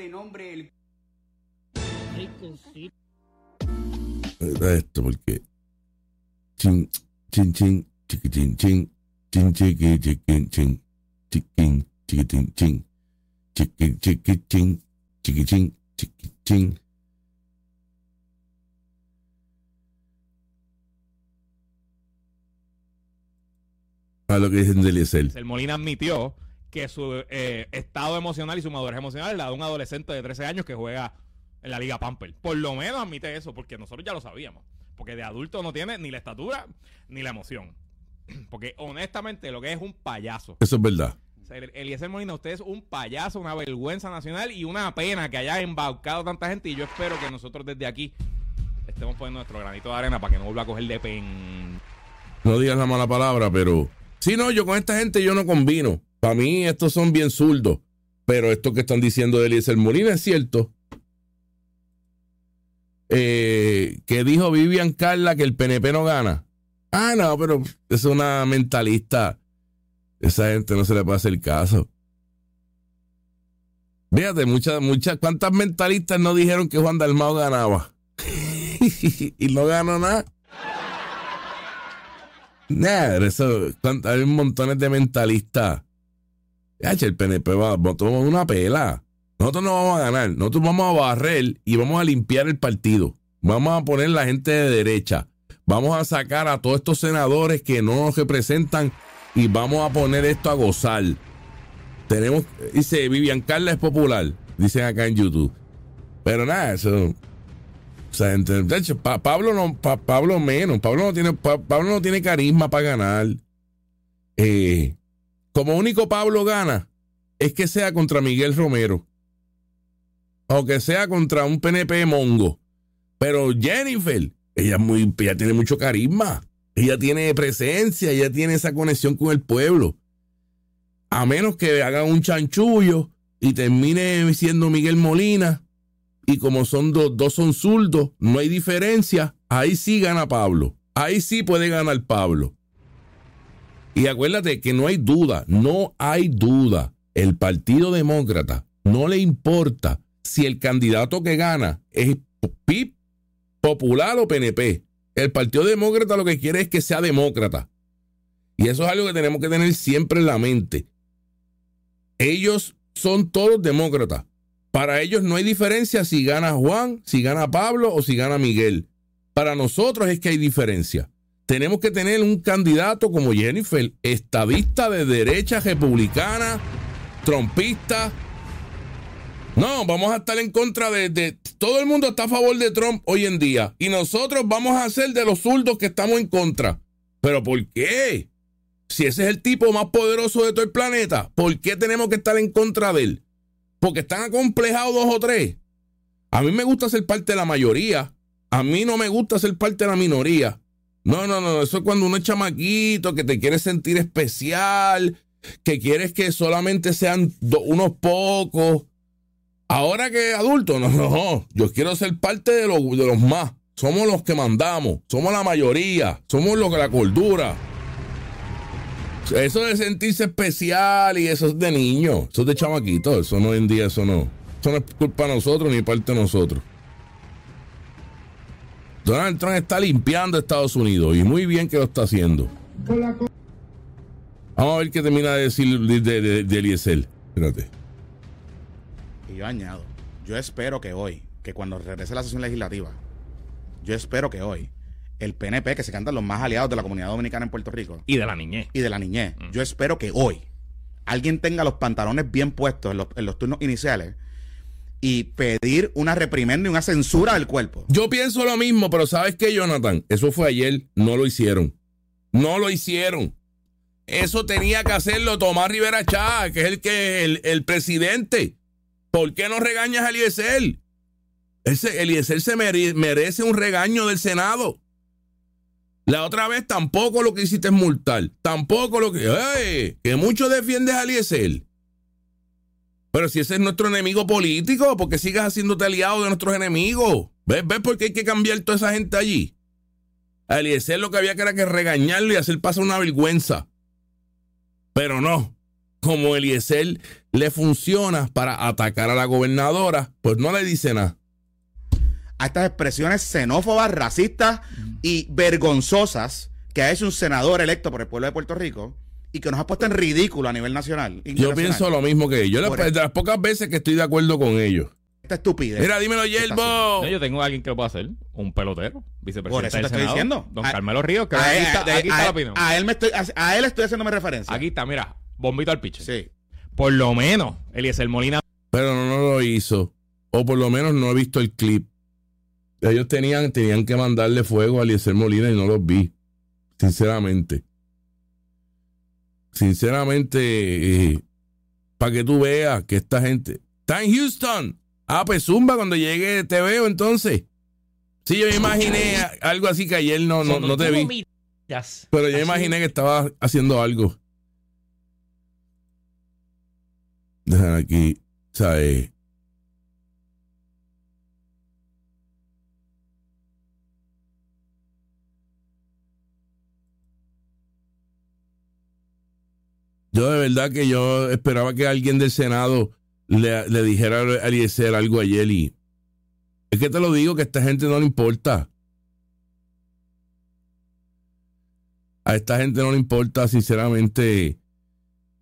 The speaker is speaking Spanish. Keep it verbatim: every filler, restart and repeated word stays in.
nombre el... Esto porque chin chin chin chiquitín chin chin chiqui chiquín chin chiquín chiquitín chin chiqui chiquitín chiquitín chiquitín. A lo que dicen de Eliezer. El Molina admitió que su eh, estado emocional y su madurez emocional es la de un adolescente de trece años que juega en la Liga Pamper. Por lo menos admite eso, porque nosotros ya lo sabíamos. Porque de adulto no tiene ni la estatura ni la emoción. Porque honestamente lo que es un payaso. Eso es verdad. O sea, Eliezer Molina, usted es un payaso, una vergüenza nacional y una pena que haya embaucado tanta gente. Y yo espero que nosotros desde aquí estemos poniendo nuestro granito de arena para que no vuelva a coger de pen. No digas la mala palabra, pero... Sí, no, yo con esta gente yo no combino. Para mí estos son bien zurdos. Pero esto que están diciendo de Eliezer Molina es cierto. Eh, que dijo Vivian Carla que el P N P no gana. Ah, no, pero es una mentalista. Esa gente no se le puede hacer caso. Fíjate, muchas, muchas, ¿cuántas mentalistas no dijeron que Juan Dalmau ganaba? Y no ganó nada. Nah, eso, hay un montón de mentalistas. El P N P va, va a tomar una pela. Nosotros no vamos a ganar. Nosotros vamos a barrer y vamos a limpiar el partido. Vamos a poner la gente de derecha. Vamos a sacar a todos estos senadores que no nos representan y vamos a poner esto a gozar. Tenemos, dice, Vivian Carla es popular, dicen acá en YouTube. Pero nada, eso... O sea, de hecho, pa, Pablo no, pa, Pablo menos. Pablo no tiene, pa, Pablo no tiene carisma para ganar. Eh, como único Pablo gana es que sea contra Miguel Romero. O que sea contra un P N P mongo. Pero Jennifer, ella, muy, ella tiene mucho carisma. Ella tiene presencia, ella tiene esa conexión con el pueblo. A menos que hagan un chanchullo y termine siendo Miguel Molina. Y como son dos, dos son zurdos, no hay diferencia. Ahí sí gana Pablo. Ahí sí puede ganar Pablo. Y acuérdate que no hay duda, no hay duda. El Partido Demócrata no le importa si el candidato que gana es P I P, Popular o P N P. El Partido Demócrata lo que quiere es que sea demócrata. Y eso es algo que tenemos que tener siempre en la mente. Ellos son todos demócratas. Para ellos no hay diferencia si gana Juan, si gana Pablo o si gana Miguel. Para nosotros es que hay diferencia. Tenemos que tener un candidato como Jennifer, estadista de derecha, republicana, trompista. No, vamos a estar en contra de, de... Todo el mundo está a favor de Trump hoy en día. Y nosotros vamos a ser de los zurdos que estamos en contra. ¿Pero por qué? Si ese es el tipo más poderoso de todo el planeta, ¿por qué tenemos que estar en contra de él? Porque están acomplejados dos o tres. A mí me gusta ser parte de la mayoría. A mí no me gusta ser parte de la minoría. No, no, no. Eso es cuando uno es chamaquito, que te quieres sentir especial, que quieres que solamente sean do, unos pocos. Ahora que adulto, no, no. Yo quiero ser parte de, lo, de los más. Somos los que mandamos. Somos la mayoría. Somos los que la cordura. Eso de sentirse especial y eso es de niño, eso es de chamaquito, eso no hoy en día, eso no, eso no es culpa de nosotros ni parte de nosotros. Donald Trump está limpiando Estados Unidos y muy bien que lo está haciendo. Vamos a ver qué termina de decir de, de, de, de Eliezer. Espérate. Y yo añado, yo espero que hoy, que cuando regrese la sesión legislativa, yo espero que hoy el P N P, que se cantan los más aliados de la comunidad dominicana en Puerto Rico. Y de la niñez. Y de la niñez. Mm. Yo espero que hoy alguien tenga los pantalones bien puestos en los, en los turnos iniciales y pedir una reprimenda y una censura del cuerpo. Yo pienso lo mismo, pero ¿sabes qué, Jonathan? Eso fue ayer, no lo hicieron. No lo hicieron. Eso tenía que hacerlo Tomás Rivera Chá, que es el, que, el, el presidente. ¿Por qué no regañas a Eliezer? Ese, Eliezer se mere, merece un regaño del Senado. La otra vez tampoco lo que hiciste es multar. Tampoco lo que... ¡Ey! Que mucho defiendes a Eliezer. Pero si ese es nuestro enemigo político, ¿por qué sigues haciéndote aliado de nuestros enemigos? ¿Ves? ¿Ves por qué hay que cambiar toda esa gente allí? A Eliezer lo que había que era que regañarlo y hacer pasar una vergüenza. Pero no. como Eliezer le funciona para atacar a la gobernadora, pues no le dice nada. A estas expresiones xenófobas, racistas y vergonzosas que ha hecho un senador electo por el pueblo de Puerto Rico y que nos ha puesto en ridículo a nivel nacional. Yo pienso lo mismo que ellos. Yo, de las pocas veces que estoy de acuerdo con ellos. Esta estupidez. Mira, dímelo, Yelbo. No, yo tengo a alguien que lo pueda hacer. Un pelotero. Vicepresidente Por eso te del estoy Senado, diciendo. Don A- Carmelo Ríos. Que A, aquí él- está, de- aquí está a- la opinión. a él me estoy, a, a él estoy haciéndome referencia. Aquí está, mira. Bombito al piche. Sí. Por lo menos, Eliezer Molina. Pero no, no lo hizo. O por lo menos no he visto el clip. Ellos tenían, tenían que mandarle fuego a Eliezer Molina y no los vi. Sinceramente. Sinceramente, eh, para que tú veas que esta gente está en Houston. Ah, pues zumba, cuando llegue te veo entonces. Sí, yo me imaginé a- algo así que ayer no, no, no te vi. Pero yo imaginé que estaba haciendo algo. Dejan aquí, ¿sabes? Yo de verdad que yo esperaba que alguien del Senado le, le dijera a Eliezer algo ayer y es que te lo digo que a esta gente no le importa. A esta gente no le importa sinceramente